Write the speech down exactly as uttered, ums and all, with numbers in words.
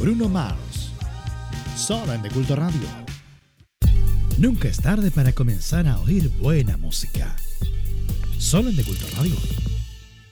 Bruno Mars, solo en De Culto Radio. Nunca es tarde para comenzar a oír buena música. Solo en De Culto Radio.